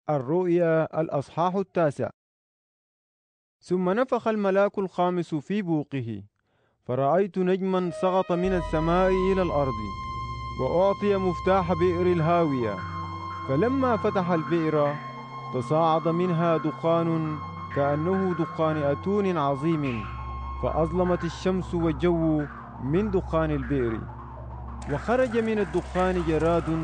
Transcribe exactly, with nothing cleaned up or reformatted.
الرؤيا الأصحاح التاسع. ثم نفخ الملاك الخامس في بوقه، فرأيت نجما سقط من السماء إلى الأرض، وأعطي مفتاح بئر الهاوية. فلما فتح البئر تصاعد منها دخان كأنه دخان أتون عظيم، فأظلمت الشمس والجو من دخان البئر. وخرج من الدخان جراد